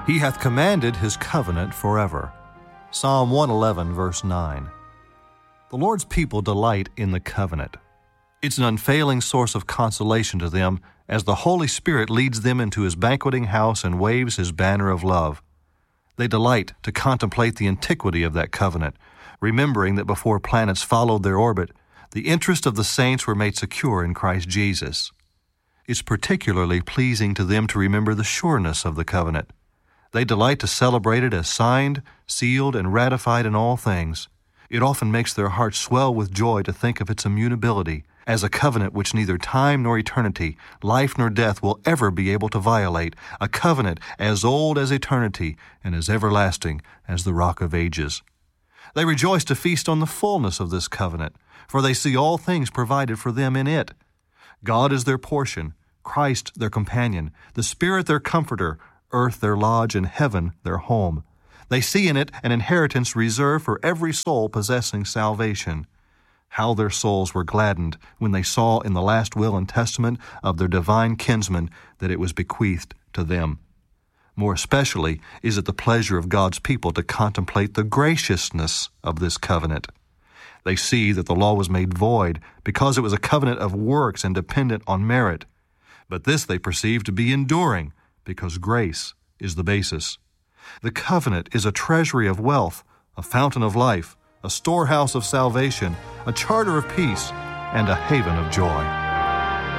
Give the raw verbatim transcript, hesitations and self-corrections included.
He hath commanded his covenant forever. Psalm one eleven, verse nine. The Lord's people delight in the covenant. It's an unfailing source of consolation to them as the Holy Spirit leads them into His banqueting house and waves His banner of love. They delight to contemplate the antiquity of that covenant, remembering that before planets followed their orbit, the interests of the saints were made secure in Christ Jesus. It's particularly pleasing to them to remember the sureness of the covenant. They delight to celebrate it as signed, sealed, and ratified in all things. It often makes their hearts swell with joy to think of its immutability as a covenant which neither time nor eternity, life nor death will ever be able to violate, a covenant as old as eternity and as everlasting as the rock of ages. They rejoice to feast on the fullness of this covenant, for they see all things provided for them in it. God is their portion, Christ their companion, the Spirit their comforter, earth their lodge, and heaven their home. They see in it an inheritance reserved for every soul possessing salvation. How their souls were gladdened when they saw in the last will and testament of their divine kinsman that it was bequeathed to them. More especially is it the pleasure of God's people to contemplate the graciousness of this covenant. They see that the law was made void because it was a covenant of works and dependent on merit. But this they perceive to be enduring because grace is the basis. The covenant is a treasury of wealth, a fountain of life, a storehouse of salvation, a charter of peace, and a haven of joy.